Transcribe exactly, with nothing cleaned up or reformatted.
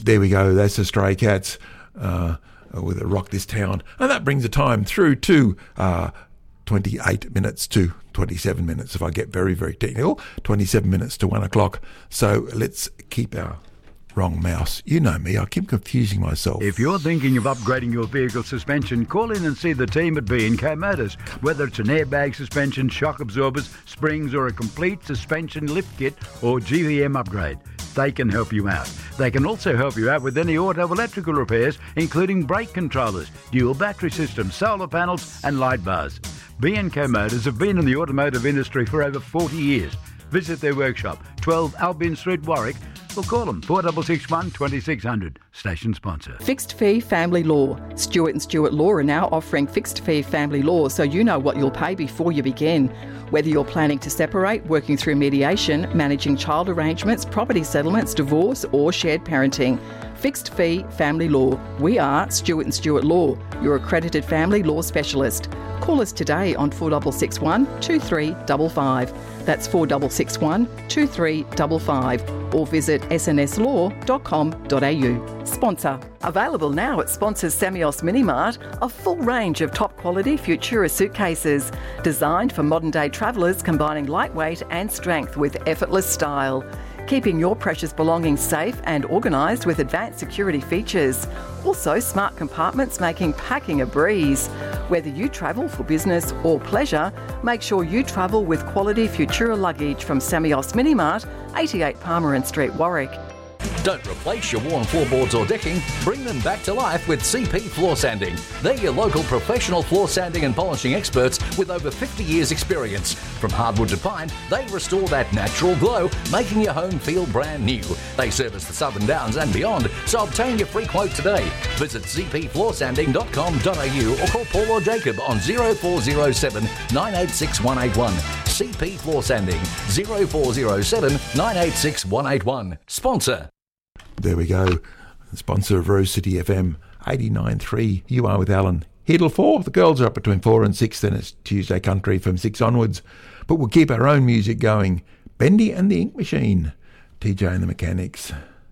there we go. That's the Stray Cats uh, with a Rock This Town. And that brings the time through to uh, twenty-eight minutes to twenty-seven minutes, if I get very, very technical. twenty-seven minutes to one o'clock. So let's keep our wrong mouse. You know me, I keep confusing myself. If you're thinking of upgrading your vehicle suspension, call in and see the team at B and K Motors. Whether it's an airbag suspension, shock absorbers, springs, or a complete suspension lift kit or G V M upgrade, they can help you out. They can also help you out with any auto electrical repairs, including brake controllers, dual battery systems, solar panels and light bars. B and K Motors have been in the automotive industry for over forty years. Visit their workshop, twelve Albion Street, Warwick, or call them four six six one, two six zero zero. Station sponsor. Fixed Fee Family Law. Stewart and Stewart Law are now offering fixed fee family law, so you know what you'll pay before you begin. Whether you're planning to separate, working through mediation, managing child arrangements, property settlements, divorce or shared parenting. Fixed Fee Family Law. We are Stewart and Stewart Law, your accredited family law specialist. Call us today on four six six one, two three five five. That's four six six one, two three five five. Or visit s n s law dot com dot a u. Sponsor. Available now at Sponsors Semios Minimart, a full range of top quality Futura suitcases. Designed for modern day travellers, combining lightweight and strength with effortless style. Keeping your precious belongings safe and organised with advanced security features. Also smart compartments making packing a breeze. Whether you travel for business or pleasure, make sure you travel with quality Futura luggage from Semios Minimart, eighty-eight Palmerin Street, Warwick. Don't replace your worn floorboards or decking, bring them back to life with C P Floor Sanding. They're your local professional floor sanding and polishing experts with over fifty years experience. From hardwood to pine, they restore that natural glow, making your home feel brand new. They service the Southern Downs and beyond, so obtain your free quote today. Visit c p floor sanding dot com dot a u or call Paul or Jacob on zero four zero seven, nine eight six one eight one. C P Floor Sanding, zero four zero seven, nine eight six one eight one. Sponsor. There we go. The sponsor of Rose City F M, eighty-nine point three. You are with Alan. Here till four. The girls are up between four and six. Then it's Tuesday Country from six onwards. But we'll keep our own music going. Bendy and the Ink Machine. T J and the Mechanics.